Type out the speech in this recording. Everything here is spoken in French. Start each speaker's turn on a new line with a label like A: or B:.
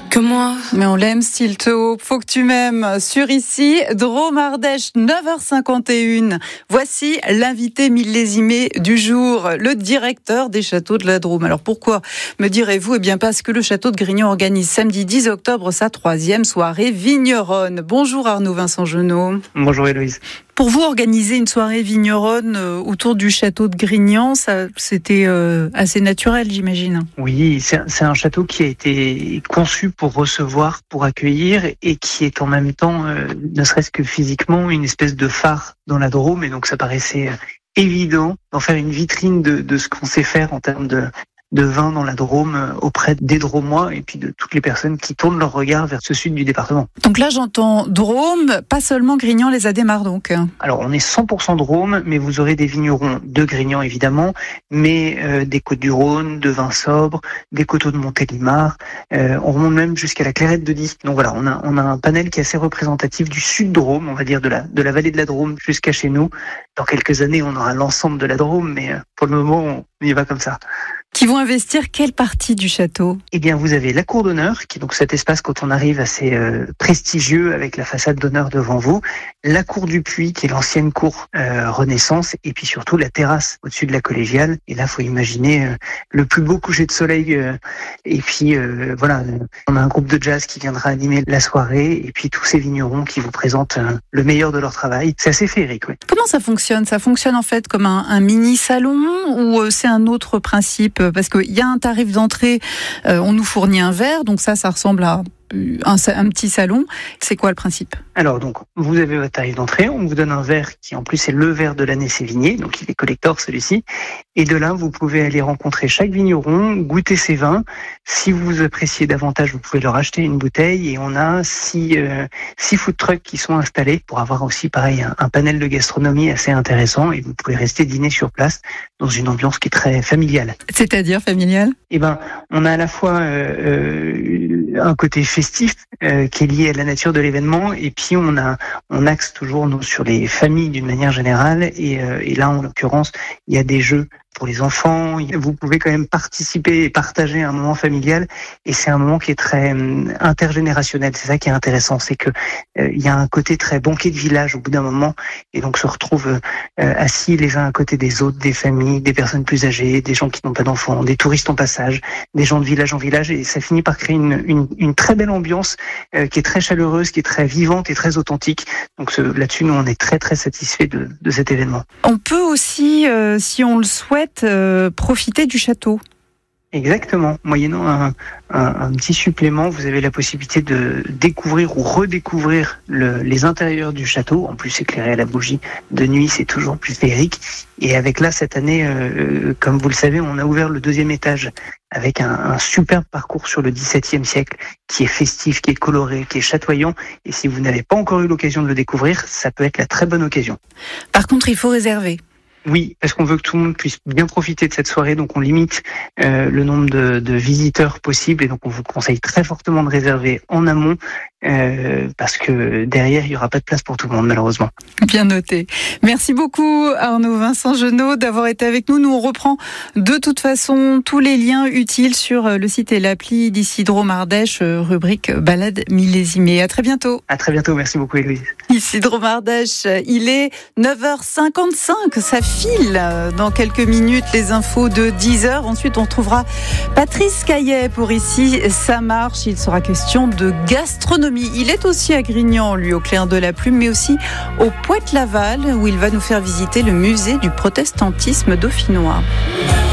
A: que moi.
B: Mais on l'aime, Stilto. Faut que tu m'aimes. Sur ici, Drôme Ardèche, 9h51. Voici l'invité millésimé du jour, le directeur des châteaux de la Drôme. Alors pourquoi, me direz-vous? Eh bien parce que le château de Grignon organise samedi 10 octobre sa 3e soirée vigneronne. Bonjour Arnaud Vincent Genot.
C: Bonjour Héloïse.
B: Pour vous, organiser une soirée vigneronne autour du château de Grignon, c'était assez naturel, j'imagine.
C: Oui, c'est un château qui a été conçu pour recevoir, pour accueillir, et qui est en même temps, ne serait-ce que physiquement, une espèce de phare dans la Drôme. Et donc ça paraissait évident d'en faire une vitrine de ce qu'on sait faire en termes de vin dans la Drôme auprès des Drômois et puis de toutes les personnes qui tournent leur regard vers ce sud du département.
B: Donc là, j'entends Drôme, pas seulement Grignon les a démarre donc.
C: Alors, on est 100% Drôme, mais vous aurez des vignerons de Grignon évidemment, mais des Côtes-du-Rhône, de vins sobres, des coteaux de Montélimar, on remonte même jusqu'à la Clairette de Die. Donc voilà, on a un panel qui est assez représentatif du sud Drôme, on va dire de la vallée de la Drôme jusqu'à chez nous. Dans quelques années, on aura l'ensemble de la Drôme, mais pour le moment, on y va comme ça.
B: Qui vont investir quelle partie du château?
C: Eh bien, vous avez la cour d'honneur, qui est donc cet espace quand on arrive assez prestigieux avec la façade d'honneur devant vous, la cour du Puy, qui est l'ancienne cour Renaissance, et puis surtout la terrasse au-dessus de la collégiale. Et là, faut imaginer le plus beau coucher de soleil. Et puis voilà, on a un groupe de jazz qui viendra animer la soirée, et puis tous ces vignerons qui vous présentent le meilleur de leur travail. C'est assez féerique, oui.
B: Comment ça fonctionne? Ça fonctionne en fait comme un mini salon ou c'est un autre principe? Parce qu'il y a un tarif d'entrée, on nous fournit un verre, donc ça ressemble à un petit salon. C'est quoi le principe?
C: Alors donc, vous avez votre tarif d'entrée, on vous donne un verre qui en plus est le verre de l'année Sévigné, donc il est collector celui-ci, et de là vous pouvez aller rencontrer chaque vigneron, goûter ses vins. Si vous appréciez davantage, vous pouvez leur acheter une bouteille, et on a six food trucks qui sont installés pour avoir aussi pareil un panel de gastronomie assez intéressant, et vous pouvez rester dîner sur place dans une ambiance qui est très familiale.
B: C'est-à-dire familiale?
C: Eh ben, on a à la fois un côté festif qui est lié à la nature de l'événement, et puis on axe toujours nous sur les familles d'une manière générale, et là en l'occurrence il y a des jeux pour les enfants, vous pouvez quand même participer et partager un moment familial, et c'est un moment qui est très intergénérationnel. C'est ça qui est intéressant, c'est que il y a un côté très banquet de village au bout d'un moment, et donc se retrouvent assis les uns à côté des autres, des familles, des personnes plus âgées, des gens qui n'ont pas d'enfants, des touristes en passage, des gens de village en village, et ça finit par créer une très belle ambiance qui est très chaleureuse, qui est très vivante et très authentique. Donc là-dessus, nous on est très très satisfaits de cet événement.
B: On peut aussi, si on le souhaite, profiter du château.
C: Exactement. Moyennant un petit supplément, vous avez la possibilité de découvrir ou redécouvrir les intérieurs du château. En plus, éclairé à la bougie de nuit, c'est toujours plus féerique. Et avec là, cette année, comme vous le savez, on a ouvert le 2e étage avec un superbe parcours sur le XVIIe siècle qui est festif, qui est coloré, qui est chatoyant. Et si vous n'avez pas encore eu l'occasion de le découvrir, ça peut être la très bonne occasion.
B: Par contre, il faut réserver.
C: Oui, parce qu'on veut que tout le monde puisse bien profiter de cette soirée, donc on limite le nombre de visiteurs possibles, et donc on vous conseille très fortement de réserver en amont, parce que derrière il y aura pas de place pour tout le monde malheureusement.
B: Bien noté. Merci beaucoup Arnaud Vincent Genot d'avoir été avec nous. Nous on reprend de toute façon tous les liens utiles sur le site et l'appli d'ici Drôme Ardèche, rubrique balade millésimée. À très bientôt.
C: À très bientôt, merci beaucoup Héloïse.
B: Ici Drôme Ardèche, il est 9h55, ça file dans quelques minutes les infos de 10h. Ensuite on retrouvera Patrice Caillet pour Ici ça marche. Il sera question de gastronomie. Il est aussi à Grignon, lui, au Clair de la Plume, mais aussi au Poète-Laval, où il va nous faire visiter le musée du protestantisme dauphinois.